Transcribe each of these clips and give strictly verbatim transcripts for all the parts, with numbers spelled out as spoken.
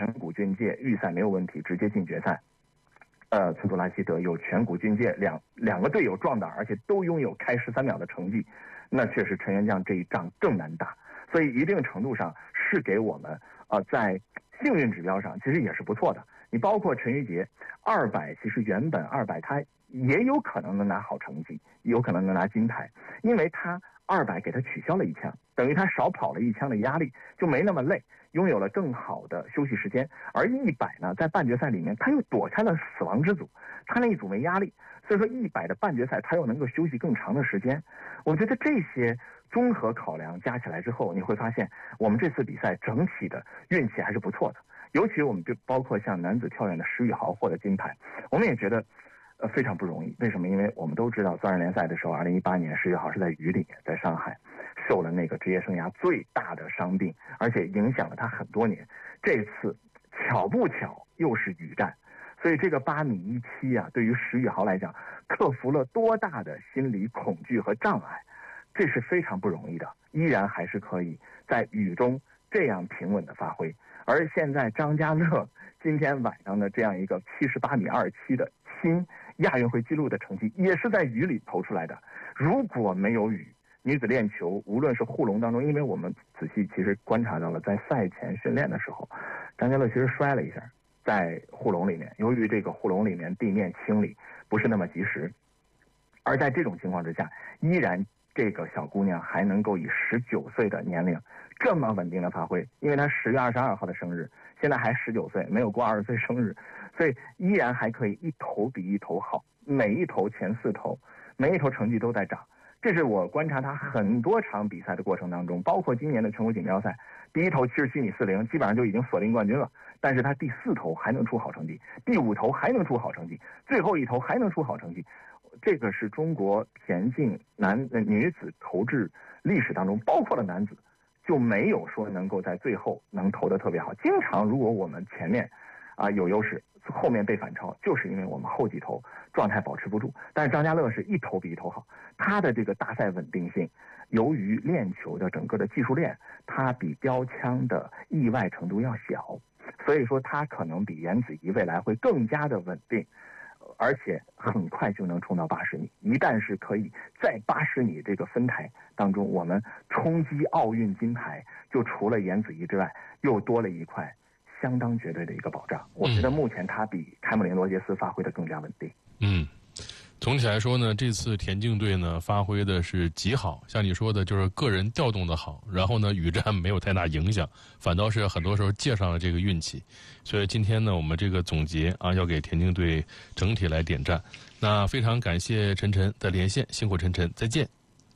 全股军阶，预赛没有问题，直接进决赛。呃，村杜拉希德有全股军阶，两两个队友撞挡，而且都拥有开十三秒的成绩，那确实陈元将这一仗更难打。所以一定程度上是给我们呃在幸运指标上其实也是不错的。你包括陈玉杰二百，其实原本二百他也有可能能拿好成绩，有可能能拿金牌，因为他二百给他取消了一枪，等于他少跑了一枪的压力，就没那么累，拥有了更好的休息时间。而一百呢，在半决赛里面他又躲开了死亡之组，他那一组没压力，所以说一百的半决赛他又能够休息更长的时间。我觉得这些综合考量加起来之后，你会发现我们这次比赛整体的运气还是不错的。尤其我们就包括像男子跳远的石宇豪获得金牌，我们也觉得呃非常不容易。为什么？因为我们都知道钻石联赛的时候，二零一八年石宇豪是在雨里面，在上海受了那个职业生涯最大的伤病，而且影响了他很多年。这次巧不巧又是雨战，所以这个八米一七啊，对于石宇豪来讲，克服了多大的心理恐惧和障碍，这是非常不容易的，依然还是可以在雨中这样平稳的发挥。而现在张家乐今天晚上的这样一个七十八米二七的新亚运会纪录的成绩，也是在雨里投出来的。如果没有雨，女子链球无论是护龙当中，因为我们仔细其实观察到了，在赛前训练的时候，张家乐其实摔了一下，在护龙里面，由于这个护龙里面地面清理不是那么及时，而在这种情况之下，依然这个小姑娘还能够以十九岁的年龄这么稳定的发挥，因为她十月二十二号的生日，现在还十九岁，没有过二十岁生日，所以依然还可以一头比一头好，每一头前四头，每一头成绩都在涨。这是我观察她很多场比赛的过程当中，包括今年的全国锦标赛，第一头七十七米四零基本上就已经锁定冠军了，但是她第四头还能出好成绩，第五头还能出好成绩，最后一头还能出好成绩。这个是中国田径男呃女子投掷历史当中，包括了男子，就没有说能够在最后能投得特别好。经常如果我们前面啊有优势，后面被反超，就是因为我们后几头状态保持不住。但是张家乐是一头比一头好，他的这个大赛稳定性，由于链球的整个的技术链，它比标枪的意外程度要小，所以说他可能比颜子怡未来会更加的稳定。而且很快就能冲到八十米，一旦是可以在八十米这个分台当中，我们冲击奥运金牌，就除了颜子怡之外，又多了一块相当绝对的一个保障。我觉得目前他比凯姆林罗杰斯发挥的更加稳定。嗯。 总体来说呢，这次田径队呢发挥的是极好，像你说的，就是个人调动的好，然后呢雨战没有太大影响，反倒是很多时候借上了这个运气。所以今天呢，我们这个总结啊，要给田径队整体来点赞。那非常感谢陈晨的连线，辛苦陈晨，再见。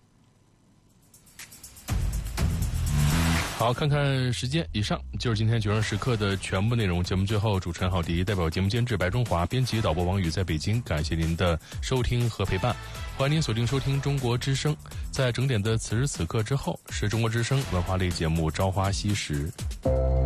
好，看看时间，以上就是今天决胜时刻的全部内容。节目最后，主持人郝迪代表节目监制白中华、编辑导播王宇在北京，感谢您的收听和陪伴。欢迎您锁定收听中国之声，在整点的此时此刻之后，是中国之声文化类节目《朝花夕拾》。